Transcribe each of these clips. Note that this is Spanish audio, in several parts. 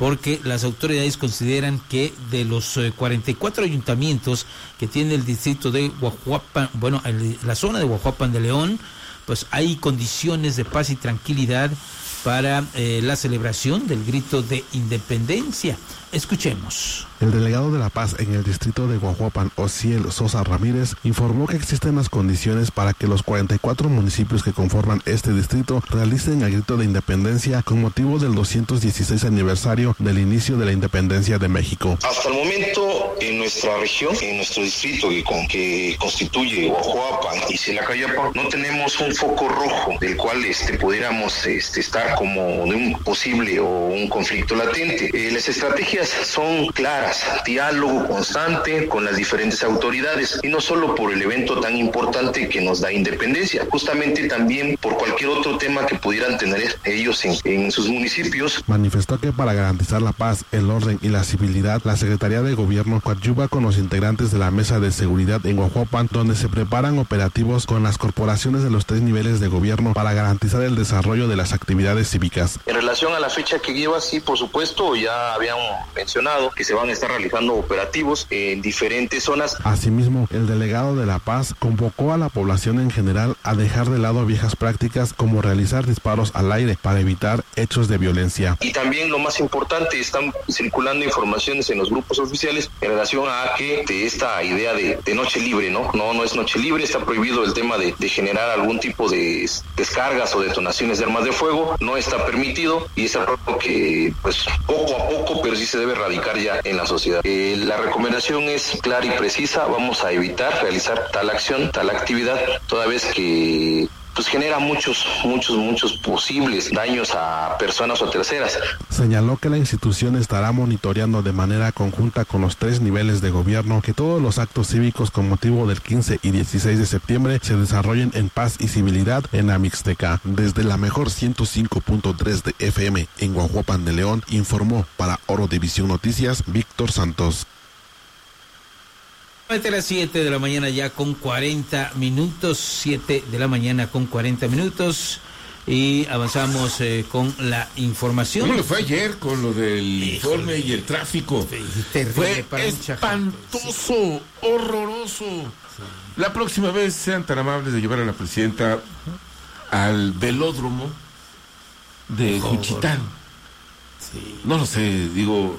porque las autoridades consideran que de los 44 ayuntamientos que tiene el distrito de Guajuapan, la zona de Guajuapan de León, pues hay condiciones de paz y tranquilidad para la celebración del grito de independencia. Escuchemos. El delegado de la paz en el distrito de Guajuapan, Osiel Sosa Ramírez, informó que existen las condiciones para que los 44 municipios que conforman este distrito realicen el grito de independencia con motivo del 216 aniversario del inicio de la independencia de México. Hasta el momento, en nuestra región, en nuestro distrito que constituye Guajuapan y Silacayapa, no tenemos un foco rojo del cual pudiéramos estar como de un posible o un conflicto latente. Las estrategias son claras, diálogo constante con las diferentes autoridades, y no solo por el evento tan importante que nos da independencia, justamente también por cualquier otro tema que pudieran tener ellos en sus municipios. Manifestó que para garantizar la paz, el orden y la civilidad, la Secretaría de Gobierno coadyuva con los integrantes de la Mesa de Seguridad en Guajuapan, donde se preparan operativos con las corporaciones de los 3 niveles de gobierno para garantizar el desarrollo de las actividades cívicas. En relación a la fecha que lleva, sí, por supuesto, ya habíamos mencionado que se van a estar realizando operativos en diferentes zonas. Asimismo, el delegado de La Paz convocó a la población en general a dejar de lado viejas prácticas como realizar disparos al aire para evitar hechos de violencia. Y también lo más importante, están circulando informaciones en los grupos oficiales en relación a que de esta idea de noche libre, no es noche libre, está prohibido el tema de generar algún tipo de descargas o detonaciones de armas de fuego, no está permitido, y es algo que pues poco a poco, pero sí se debe erradicar ya en la sociedad. La recomendación es clara y precisa: vamos a evitar realizar tal acción, tal actividad, toda vez que pues genera muchos posibles daños a personas o terceras. Señaló que la institución estará monitoreando de manera conjunta con los 3 niveles de gobierno que todos los actos cívicos con motivo del 15 y 16 de septiembre se desarrollen en paz y civilidad en la Mixteca. Desde la mejor 105.3 de FM en Guajuapan de León, informó para Oro División Noticias, Víctor Santos. A las 7 de la mañana ya con 40 minutos, 7 de la mañana con 40 minutos, y avanzamos con la información. ¿Cómo le fue ayer con lo del informe y el tráfico? Fue espantoso, horroroso. Sí. La próxima vez sean tan amables de llevar a la presidenta al velódromo de Juchitán. Sí. No lo sé, digo,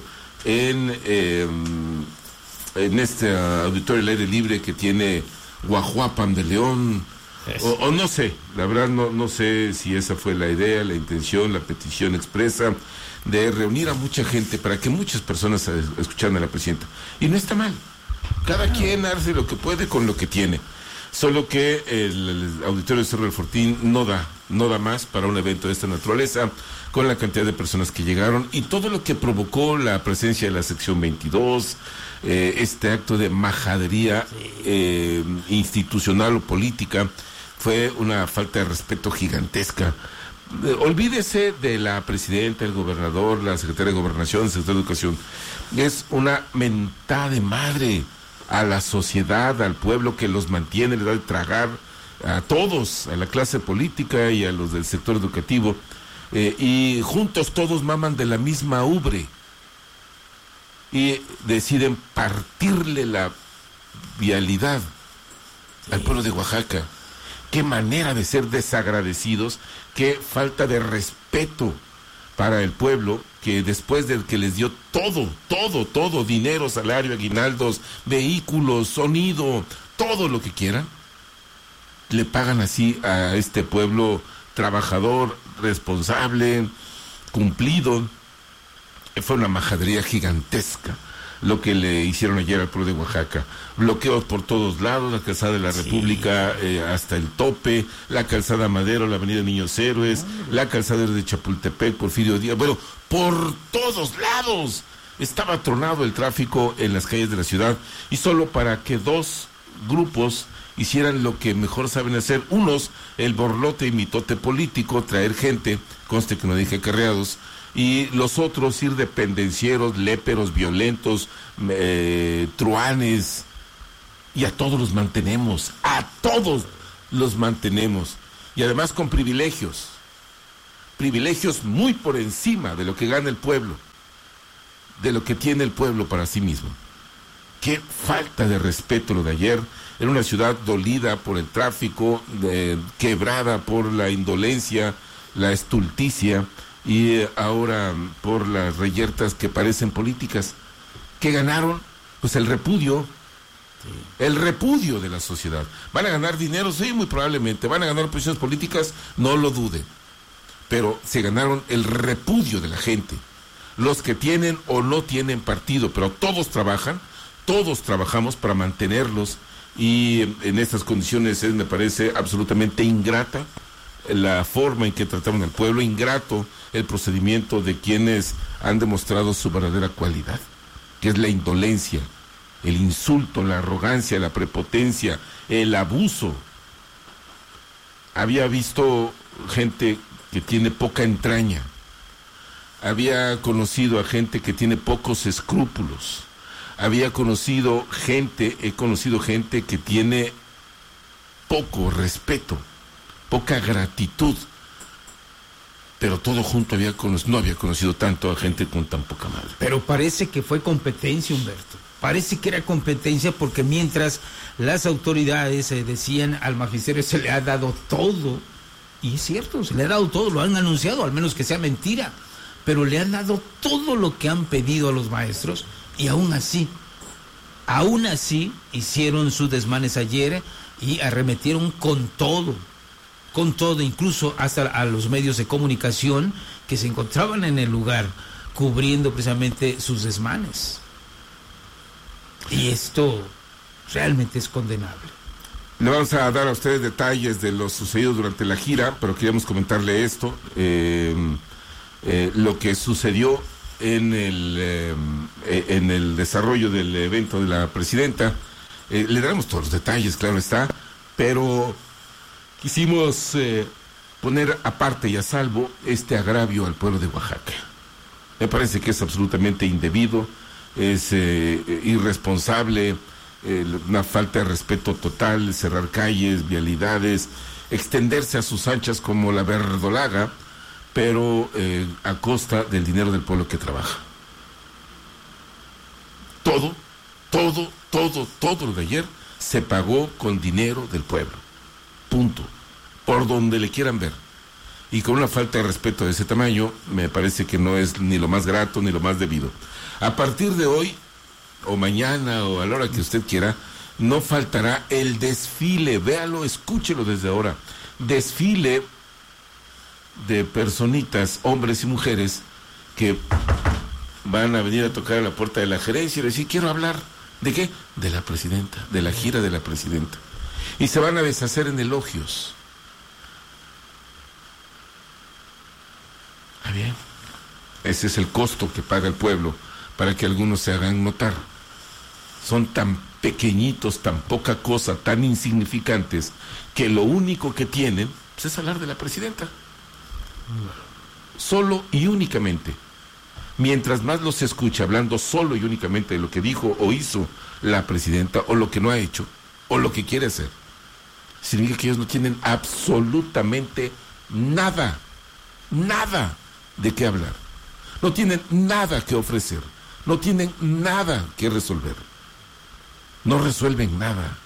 en este auditorio al aire libre que tiene Guajuapan de León, o no sé, la verdad no sé si esa fue la idea, la intención, la petición expresa de reunir a mucha gente para que muchas personas escucharan a la presidenta. Y no está mal, cada quien hace lo que puede con lo que tiene, solo que el auditorio de Cerro del Fortín no da más para un evento de esta naturaleza, con la cantidad de personas que llegaron y todo lo que provocó la presencia de la sección 22, este acto de majadería institucional o política. Fue una falta de respeto gigantesca. Olvídese de la presidenta, el gobernador, la secretaria de Gobernación, el secretario de Educación. Es una mentada de madre a la sociedad, al pueblo que los mantiene, le da de tragar a todos, a la clase política y a los del sector educativo, y juntos todos maman de la misma ubre y deciden partirle la vialidad al pueblo de Oaxaca. Qué manera de ser desagradecidos, qué falta de respeto para el pueblo, que después de que les dio todo, dinero, salario, aguinaldos, vehículos, sonido, todo lo que quieran, le pagan así a este pueblo trabajador, responsable, cumplido. Fue una majadería gigantesca lo que le hicieron ayer al pueblo de Oaxaca. Bloqueos por todos lados, la calzada de la República hasta el tope, la calzada Madero, la avenida Niños Héroes, la calzada de Chapultepec, Porfirio Díaz, bueno, por todos lados estaba tronado el tráfico en las calles de la ciudad, y solo para que 2 grupos hicieran lo que mejor saben hacer, unos el borlote y mitote político, traer gente, conste que no dije acarreados, y los otros ir de pendencieros, léperos, violentos, truanes, y a todos los mantenemos, y además con privilegios muy por encima de lo que gana el pueblo, de lo que tiene el pueblo para sí mismo. Qué falta de respeto lo de ayer. Era una ciudad dolida por el tráfico, quebrada por la indolencia, la estulticia, y ahora por las reyertas que parecen políticas. ¿Qué ganaron? Pues el repudio. El repudio de la sociedad. ¿Van a ganar dinero? Sí, muy probablemente. ¿Van a ganar posiciones políticas? No lo dude. Pero se ganaron el repudio de la gente. Los que tienen o no tienen partido, pero todos trabajan, todos trabajamos para mantenerlos, y en estas condiciones me parece absolutamente ingrata la forma en que trataron al pueblo, ingrato el procedimiento de quienes han demostrado su verdadera cualidad, que es la indolencia, el insulto, la arrogancia, la prepotencia, el abuso. Había visto gente que tiene poca entraña, había conocido a gente que tiene pocos escrúpulos, he conocido gente que tiene poco respeto, poca gratitud, pero todo junto no había conocido tanto a gente con tan poca madre. Pero parece que fue competencia, Humberto. Parece que era competencia, porque mientras las autoridades decían al magisterio se le ha dado todo, y es cierto, se le ha dado todo, lo han anunciado, al menos que sea mentira, pero le han dado todo lo que han pedido a los maestros, y aún así hicieron sus desmanes ayer y arremetieron con todo, incluso hasta a los medios de comunicación que se encontraban en el lugar, cubriendo precisamente sus desmanes. Y esto realmente es condenable. Le vamos a dar a ustedes detalles de lo sucedido durante la gira, pero queríamos comentarle esto, lo que sucedió en el desarrollo del evento de la presidenta. Le daremos todos los detalles, claro está, pero quisimos poner aparte y a salvo este agravio al pueblo de Oaxaca. Me parece que es absolutamente indebido, es irresponsable, una falta de respeto total, cerrar calles, vialidades, extenderse a sus anchas como la verdolaga, pero a costa del dinero del pueblo que trabaja. Todo lo de ayer se pagó con dinero del pueblo. Punto. Por donde le quieran ver. Y con una falta de respeto de ese tamaño, me parece que no es ni lo más grato ni lo más debido. A partir de hoy, o mañana, o a la hora que usted quiera, no faltará el desfile. Véalo, escúchelo desde ahora. Desfile de personitas, hombres y mujeres, que van a venir a tocar a la puerta de la gerencia y decir, quiero hablar. ¿De qué? De la presidenta, de la gira de la presidenta. Y se van a deshacer en elogios. Ah, bien. Ese es el costo que paga el pueblo para que algunos se hagan notar. Son tan pequeñitos, tan poca cosa, tan insignificantes, que lo único que tienen pues, es hablar de la presidenta. Solo y únicamente. Mientras más los escucha hablando solo y únicamente de lo que dijo o hizo la presidenta, o lo que no ha hecho, o lo que quiere hacer, significa que ellos no tienen absolutamente nada de qué hablar. No tienen nada que ofrecer. No tienen nada que resolver. No resuelven nada.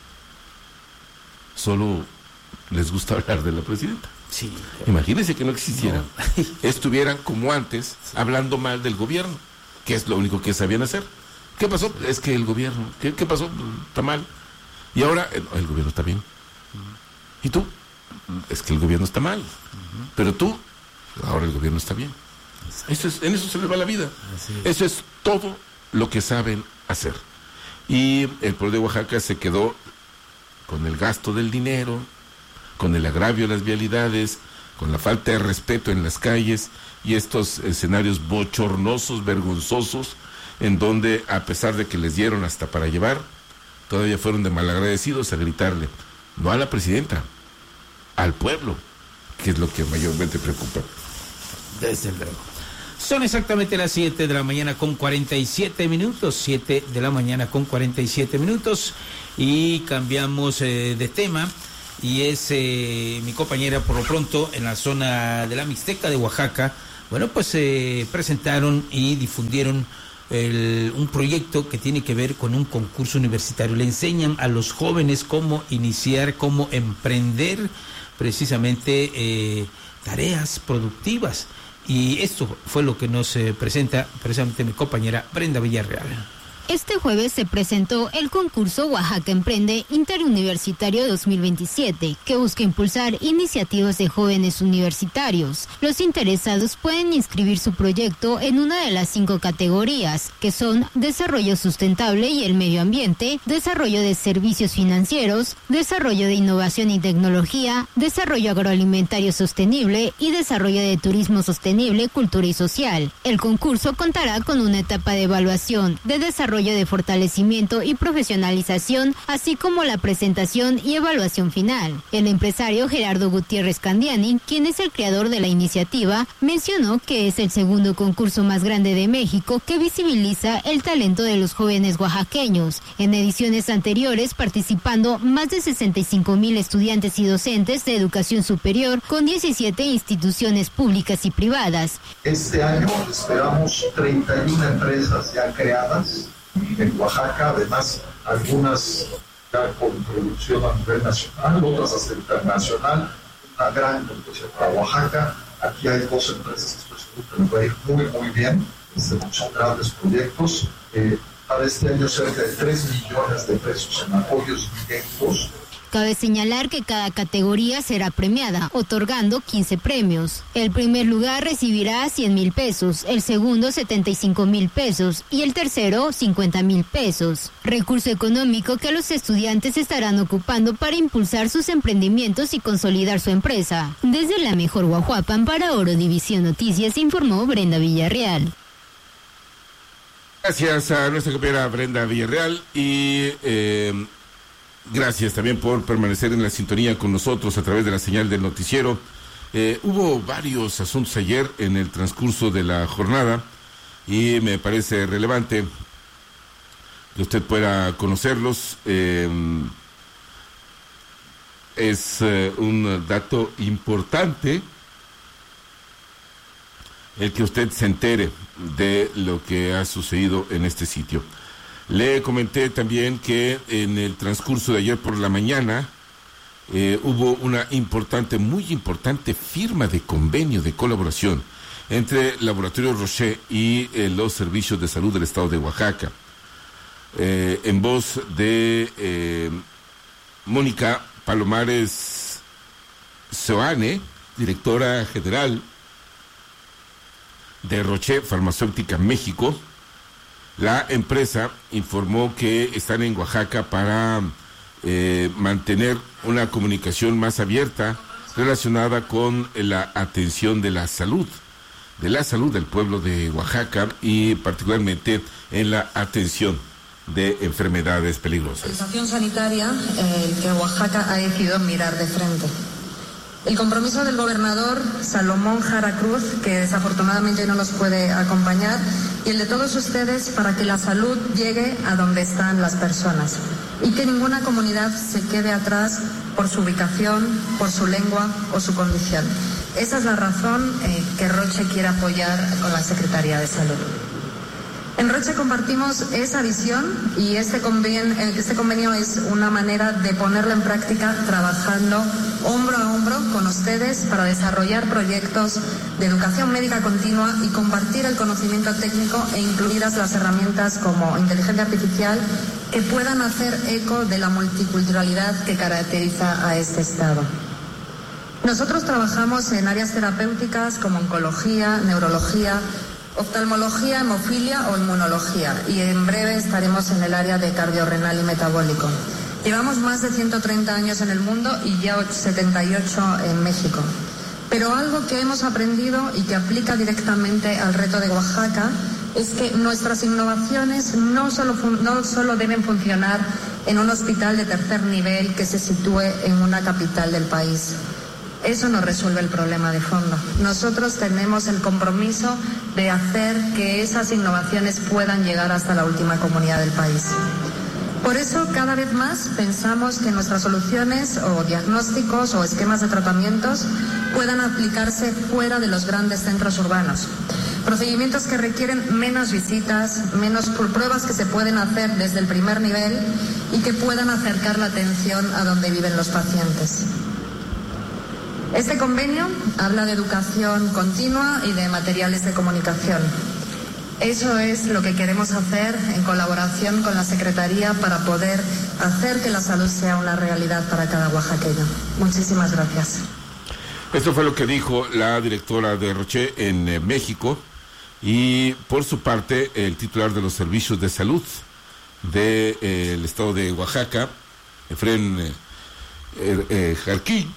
Solo les gusta hablar de la presidenta. Sí. Imagínense que no existieran. No. Estuvieran como antes, hablando mal del gobierno, que es lo único que sabían hacer. ¿Qué pasó? Es que el gobierno. ¿Qué pasó? Está mal. Y ahora, el gobierno está bien. ¿Y tú? Es que el gobierno está mal. Pero tú, ahora el gobierno está bien. En eso se les va la vida. Eso es todo lo que saben hacer. Y el pueblo de Oaxaca se quedó con el gasto del dinero, con el agravio de las vialidades, con la falta de respeto en las calles y estos escenarios bochornosos, vergonzosos, en donde, a pesar de que les dieron hasta para llevar, todavía fueron de malagradecidos a gritarle, no a la presidenta, al pueblo, que es lo que mayormente preocupa. Desde luego. Son exactamente las 7 de la mañana con 47 minutos, 7 de la mañana con 47 minutos, y cambiamos de tema, y es mi compañera por lo pronto en la zona de la Mixteca de Oaxaca. Bueno, pues presentaron y difundieron un proyecto que tiene que ver con un concurso universitario. Le enseñan a los jóvenes cómo iniciar, cómo emprender precisamente tareas productivas. Y esto fue lo que nos presenta precisamente mi compañera Brenda Villarreal. Este jueves se presentó el concurso Oaxaca Emprende Interuniversitario 2027, que busca impulsar iniciativas de jóvenes universitarios. Los interesados pueden inscribir su proyecto en una de las 5 categorías, que son desarrollo sustentable y el medio ambiente, desarrollo de servicios financieros, desarrollo de innovación y tecnología, desarrollo agroalimentario sostenible y desarrollo de turismo sostenible, cultura y social. El concurso contará con una etapa de evaluación, de desarrollo de fortalecimiento y profesionalización, así como la presentación y evaluación final. El empresario Gerardo Gutiérrez Candiani, quien es el creador de la iniciativa, mencionó que es el segundo concurso más grande de México que visibiliza el talento de los jóvenes oaxaqueños. En ediciones anteriores participando más de 65,000 estudiantes y docentes de educación superior con 17 instituciones públicas y privadas. Este año esperamos 31 empresas ya creadas en Oaxaca, además algunas ya con producción a nivel nacional, otras hasta internacional, una gran competición para Oaxaca. Aquí hay 2 empresas que nos va a ir muy bien, son grandes proyectos. Para este año cerca de 3 millones de pesos en apoyos directos. Cabe señalar que cada categoría será premiada, otorgando 15 premios. El primer lugar recibirá 100,000 pesos, el segundo 75,000 pesos y el tercero 50,000 pesos. Recurso económico que los estudiantes estarán ocupando para impulsar sus emprendimientos y consolidar su empresa. Desde la mejor Guajuapan para Oro División Noticias informó Brenda Villarreal. Gracias a nuestra compañera Brenda Villarreal y gracias también por permanecer en la sintonía con nosotros a través de la señal del noticiero. Hubo varios asuntos ayer en el transcurso de la jornada y me parece relevante que usted pueda conocerlos. Es un dato importante el que usted se entere de lo que ha sucedido en este sitio. Le comenté también que en el transcurso de ayer por la mañana hubo una muy importante firma de convenio de colaboración entre Laboratorio Rocher y los servicios de salud del estado de Oaxaca. En voz de Mónica Palomares Seoane, directora general de Rocher Farmacéutica México, la empresa informó que están en Oaxaca para mantener una comunicación más abierta relacionada con la atención de la salud del pueblo de Oaxaca y particularmente en la atención de enfermedades peligrosas. La situación sanitaria que Oaxaca ha decidido mirar de frente. El compromiso del gobernador Salomón Jara Cruz, que desafortunadamente no nos puede acompañar, y el de todos ustedes para que la salud llegue a donde están las personas y que ninguna comunidad se quede atrás por su ubicación, por su lengua o su condición. Esa es la razón que Roche quiere apoyar con la Secretaría de Salud. En Roche compartimos esa visión y este convenio es una manera de ponerlo en práctica trabajando hombro a hombro con ustedes para desarrollar proyectos de educación médica continua y compartir el conocimiento técnico e incluidas las herramientas como inteligencia artificial que puedan hacer eco de la multiculturalidad que caracteriza a este estado. Nosotros trabajamos en áreas terapéuticas como oncología, neurología, oftalmología, hemofilia o inmunología y en breve estaremos en el área de cardiorrenal y metabólico. Llevamos más de 130 años en el mundo y ya 78 en México. Pero algo que hemos aprendido y que aplica directamente al reto de Oaxaca es que nuestras innovaciones no solo deben funcionar en un hospital de tercer nivel que se sitúe en una capital del país. Eso no resuelve el problema de fondo. Nosotros tenemos el compromiso de hacer que esas innovaciones puedan llegar hasta la última comunidad del país. Por eso, cada vez más pensamos que nuestras soluciones o diagnósticos o esquemas de tratamientos puedan aplicarse fuera de los grandes centros urbanos. Procedimientos que requieren menos visitas, menos pruebas que se pueden hacer desde el primer nivel y que puedan acercar la atención a donde viven los pacientes. Este convenio habla de educación continua y de materiales de comunicación. Eso es lo que queremos hacer en colaboración con la Secretaría para poder hacer que la salud sea una realidad para cada oaxaqueño. Muchísimas gracias. Esto fue lo que dijo la directora de Roche en México, y por su parte el titular de los servicios de salud del estado de Oaxaca, Efrén Jarquín,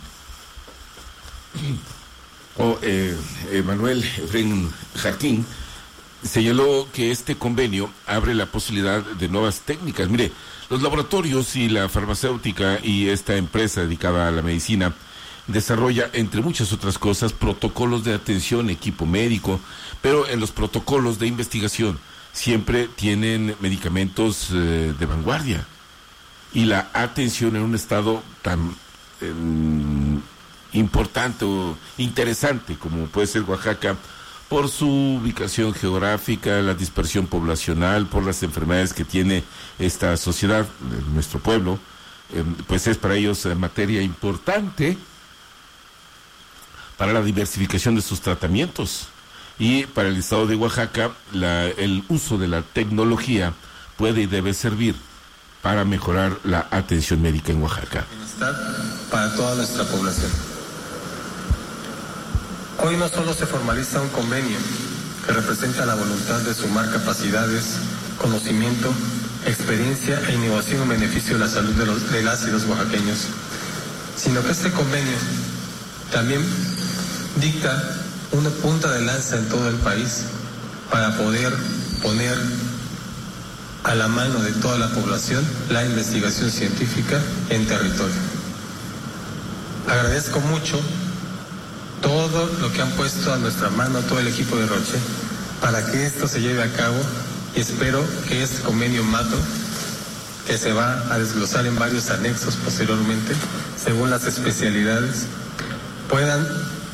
Manuel Efrén Jarquín, señaló que este convenio abre la posibilidad de nuevas técnicas. Mire, los laboratorios y la farmacéutica y esta empresa dedicada a la medicina desarrolla, entre muchas otras cosas, protocolos de atención, equipo médico, pero en los protocolos de investigación siempre tienen medicamentos de vanguardia. Y la atención en un estado tan importante o interesante como puede ser Oaxaca, por su ubicación geográfica, la dispersión poblacional, por las enfermedades que tiene esta sociedad, nuestro pueblo, pues es para ellos materia importante para la diversificación de sus tratamientos. Y para el estado de Oaxaca, el uso de la tecnología puede y debe servir para mejorar la atención médica en Oaxaca. Bienestar para toda nuestra población. Hoy no solo se formaliza un convenio que representa la voluntad de sumar capacidades, conocimiento, experiencia e innovación en beneficio de la salud de las y los oaxaqueños, sino que este convenio también dicta una punta de lanza en todo el país para poder poner a la mano de toda la población la investigación científica en territorio. Agradezco mucho todo lo que han puesto a nuestra mano todo el equipo de Roche para que esto se lleve a cabo, y espero que este convenio macro, que se va a desglosar en varios anexos posteriormente, según las especialidades, puedan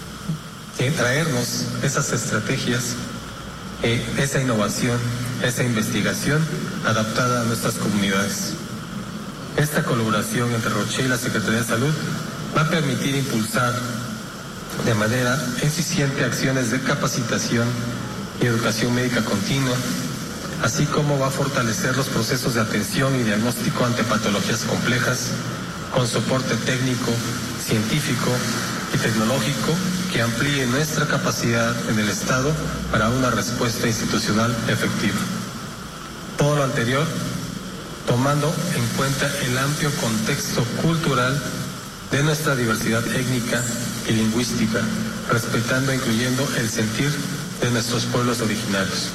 traernos esas estrategias, esa innovación, esa investigación adaptada a nuestras comunidades. Esta colaboración entre Roche y la Secretaría de Salud va a permitir impulsar de manera eficiente acciones de capacitación y educación médica continua, así como va a fortalecer los procesos de atención y diagnóstico ante patologías complejas, con soporte técnico, científico y tecnológico que amplíe nuestra capacidad en el Estado para una respuesta institucional efectiva. Todo lo anterior, tomando en cuenta el amplio contexto cultural de nuestra diversidad étnica y lingüística, respetando e incluyendo el sentir de nuestros pueblos originarios.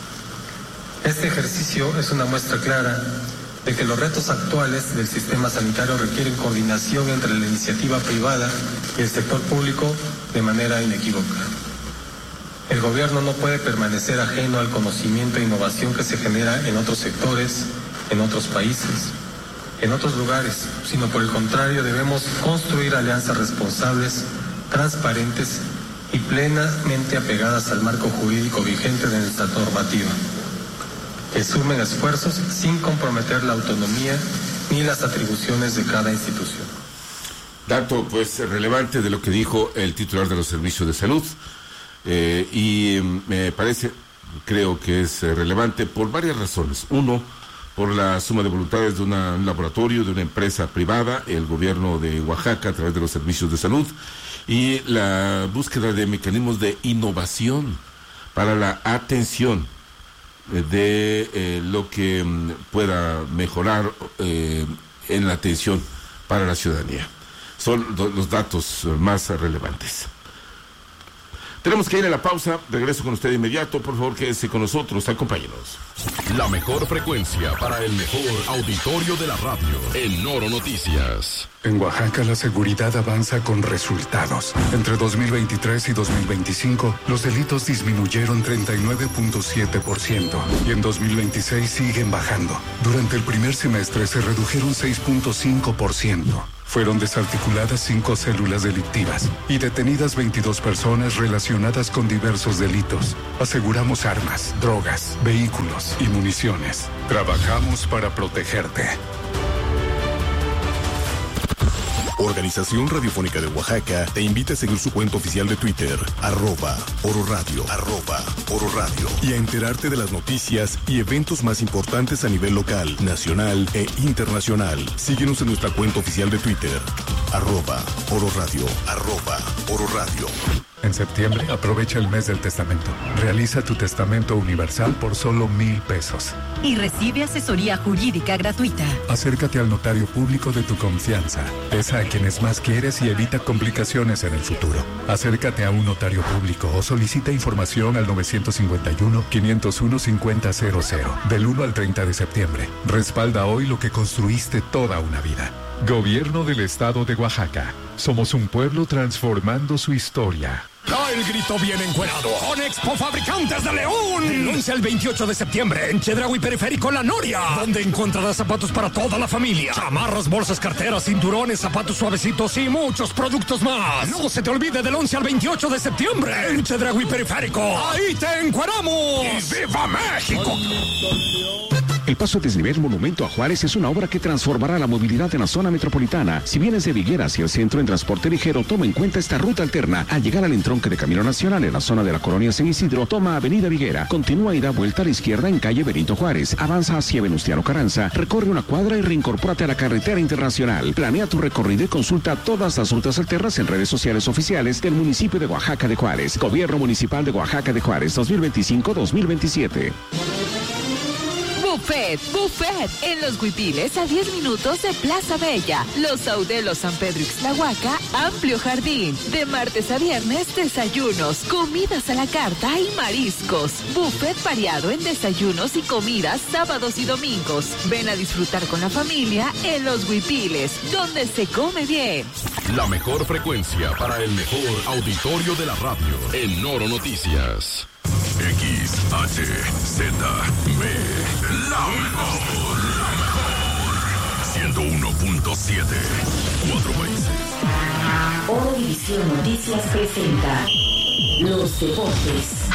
Este ejercicio es una muestra clara de que los retos actuales del sistema sanitario requieren coordinación entre la iniciativa privada y el sector público de manera inequívoca. El gobierno no puede permanecer ajeno al conocimiento e innovación que se genera en otros sectores, en otros países, en otros lugares, sino por el contrario debemos construir alianzas responsables, transparentes y plenamente apegadas al marco jurídico vigente de nuestra normativa, que sumen esfuerzos sin comprometer la autonomía ni las atribuciones de cada institución. Dato pues relevante de lo que dijo el titular de los servicios de salud, y me parece, creo que es relevante por varias razones. Uno, por la suma de voluntades de un laboratorio, de una empresa privada, el gobierno de Oaxaca a través de los servicios de salud, y la búsqueda de mecanismos de innovación para la atención de lo que pueda mejorar en la atención para la ciudadanía. Son los datos más relevantes. Tenemos que ir a la pausa. Regreso con usted de inmediato. Por favor, quédese con nosotros. Acompáñenos. La mejor frecuencia para el mejor auditorio de la radio. En Noro Noticias. En Oaxaca la seguridad avanza con resultados. Entre 2023 y 2025, los delitos disminuyeron 39.7% y en 2026 siguen bajando. Durante el primer semestre se redujeron 6.5%. Fueron desarticuladas 5 células delictivas y detenidas 22 personas relacionadas con diversos delitos. Aseguramos armas, drogas, vehículos y municiones. Trabajamos para protegerte. Organización Radiofónica de Oaxaca te invita a seguir su cuenta oficial de Twitter, @ororadio, @ororadio, y a enterarte de las noticias y eventos más importantes a nivel local, nacional e internacional. Síguenos en nuestra cuenta oficial de Twitter, @ororadio, @ororadio. En septiembre, aprovecha el mes del testamento. Realiza tu testamento universal por solo 1,000 pesos. Y recibe asesoría jurídica gratuita. Acércate al notario público de tu confianza. Pesa a quienes más quieres y evita complicaciones en el futuro. Acércate a un notario público o solicita información al 951-501-5000 del 1 al 30 de septiembre. Respalda hoy lo que construiste toda una vida. Gobierno del Estado de Oaxaca. Somos un pueblo transformando su historia. Da el grito bien encuerado con Expo Fabricantes de León. Del 11 al 28 de septiembre en Chedraui Periférico La Noria, donde encontrarás zapatos para toda la familia, chamarras, bolsas, carteras, cinturones, zapatos suavecitos y muchos productos más. No se te olvide del 11 al 28 de septiembre en Chedraui Periférico. ¡Ahí te encueramos! ¡Y viva México! El paso a desnivel Monumento a Juárez es una obra que transformará la movilidad en la zona metropolitana. Si vienes de Viguera hacia el centro en transporte ligero, toma en cuenta esta ruta alterna. Al llegar al entronque de Camino Nacional en la zona de la Colonia San Isidro, toma Avenida Viguera. Continúa y da vuelta a la izquierda en calle Benito Juárez. Avanza hacia Venustiano Carranza, recorre una cuadra y reincorpórate a la carretera internacional. Planea tu recorrido y consulta todas las rutas alternas en redes sociales oficiales del municipio de Oaxaca de Juárez. Gobierno Municipal de Oaxaca de Juárez 2025-2027. Buffet, en Los Huipiles a 10 minutos de Plaza Bella. Los Audelos San Pedro Ixtlahuaca, amplio jardín. De martes a viernes, desayunos, comidas a la carta y mariscos. Buffet variado en desayunos y comidas sábados y domingos. Ven a disfrutar con la familia en Los Huipiles, donde se come bien. La mejor frecuencia para el mejor auditorio de la radio en Noro Noticias. XHZB, la mejor, 101.7, 4 países. Oro División Noticias presenta Los Deportes.